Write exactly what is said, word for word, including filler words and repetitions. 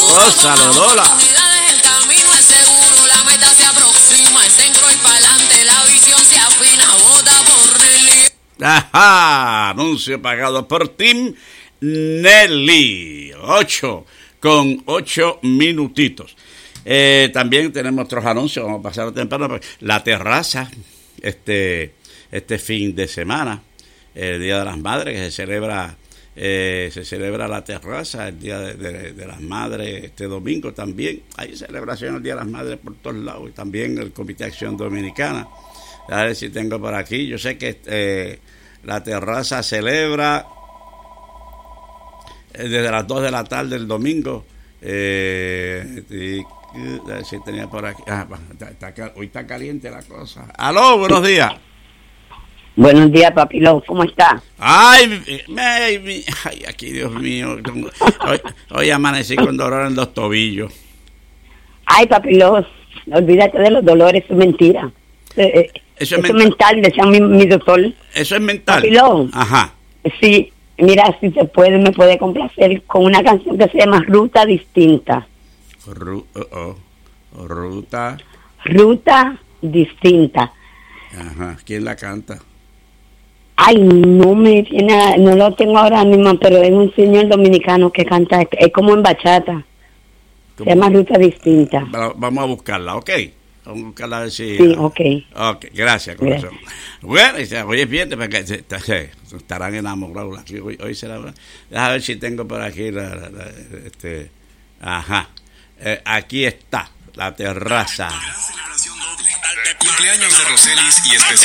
Gózalo, Lola. El camino es seguro, la meta se aproxima, es engro y pa'lante, la visión se afina, vota por Nelly. Ajá, anuncio pagado por Team Nelly. Ocho, con ocho minutitos. Eh, también tenemos otros anuncios, vamos a pasar temprano. La terraza, este, este fin de semana, el Día de las Madres, que se celebra, eh, se celebra la terraza, el Día de, de, de las Madres, este domingo también. Hay celebración del Día de las Madres por todos lados, y también el Comité de Acción Dominicana. A ver si tengo por aquí. Yo sé que eh, la terraza celebra eh, desde las dos de la tarde el domingo. Eh, y, a ver si tenía por aquí. Ah, está, está, hoy está caliente la cosa. Aló, buenos días. Buenos días, Papilón, ¿cómo está? Ay, ay, ay, aquí, Dios mío. Hoy, hoy amanecí con dolor en los tobillos. Ay, Papilón, olvídate de los dolores, eso es mentira. Eh, eso es eso mental, es mental, decía mi, mi doctor. Eso es mental. Papilón. Ajá. Sí, mira, si se puede, me puede complacer con una canción que se llama Ruta Distinta. Ru, oh, oh. Ruta. Ruta Distinta. Ajá, ¿quién la canta? Ay, no me tiene, no lo tengo ahora mismo, pero es un señor dominicano que canta, es como en bachata. Se llama Ruta Distinta. Vamos a buscarla, ¿ok? Vamos a buscarla a ver si... Sí, ok. Ok, gracias, corazón. Gracias. Bueno, hoy es viernes, porque estarán enamorados aquí. Hoy, hoy será... Déjame ver si tengo por aquí la... la, la este, ajá. Eh, aquí está, la terraza. Cumpleaños de Roselis y especial.